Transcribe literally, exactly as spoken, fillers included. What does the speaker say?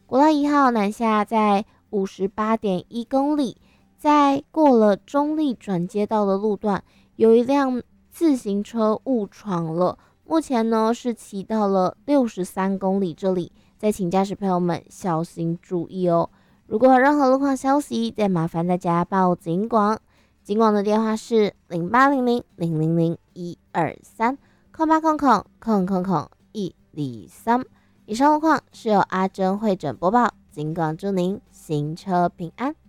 国道一号南下在五十八点一公里，在过了中立转接道的路段，有一辆自行车误闯了，目前呢是骑到了六十三公里这里，再请驾驶朋友们小心注意哦。如果有任何路况消息，再麻烦大家报警广。警广的电话是零八零零零零零一二三空八空空空空空一二三。以上路况是由阿珍会诊播报，警广祝您行车平安。